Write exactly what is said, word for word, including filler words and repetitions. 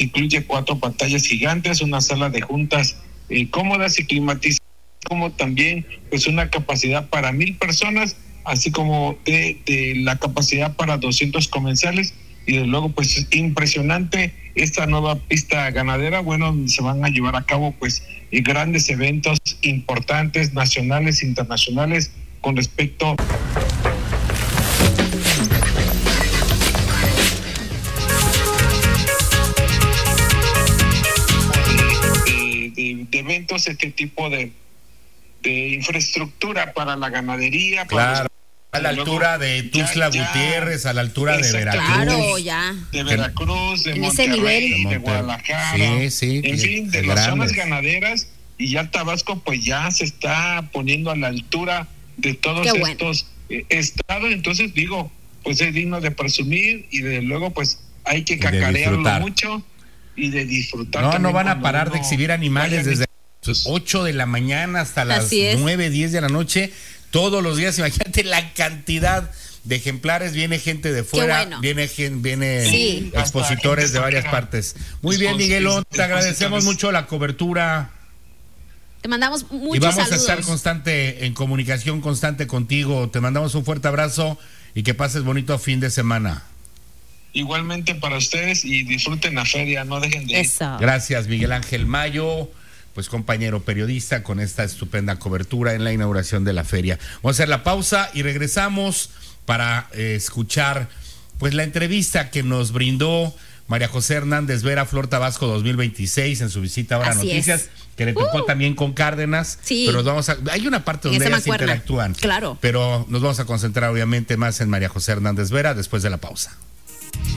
incluye cuatro pantallas gigantes, una sala de juntas eh, cómodas y climatizadas, como también pues una capacidad para mil personas, así como de, de la capacidad para doscientos comensales. Y desde luego pues es impresionante esta nueva pista ganadera, bueno, se van a llevar a cabo pues grandes eventos importantes, nacionales, internacionales, con respecto de, de, de eventos, este tipo de, de infraestructura para la ganadería. Claro. Para los, a la altura de Tuxtla ya, Gutiérrez, a la altura de Veracruz. Claro, ya. De Veracruz, de en Monterrey, ese nivel. de Guadalajara. Sí, sí. En fin, de las zonas ganaderas, y ya Tabasco pues ya se está poniendo a la altura de todos Qué estos bueno. eh, estados. Entonces digo, pues es digno de presumir y de luego pues hay que cacarearlo mucho y de disfrutar. No, no van a parar de exhibir animales desde las ocho de la mañana hasta las nueve, diez de la noche. Todos los días, imagínate la cantidad de ejemplares, viene gente de fuera, bueno. viene viene sí. expositores de varias partes. Muy bien, Miguelón, te agradecemos mucho la cobertura. Te mandamos muchos Y vamos saludos. a estar constante, en comunicación constante contigo. Te mandamos un fuerte abrazo y que pases bonito fin de semana. Igualmente para ustedes y disfruten la feria, no dejen de ir. Eso. Gracias, Miguel Ángel Mayo, pues compañero periodista, con esta estupenda cobertura en la inauguración de la feria. Vamos a hacer la pausa y regresamos para eh, escuchar pues la entrevista que nos brindó María José Hernández Vera, Flor Tabasco dos mil veintiséis, en su visita ahora a Noticias, es. que le tocó uh, también con Cárdenas, sí. pero nos vamos a, hay una parte donde ellas interactúan, claro. pero nos vamos a concentrar obviamente más en María José Hernández Vera después de la pausa.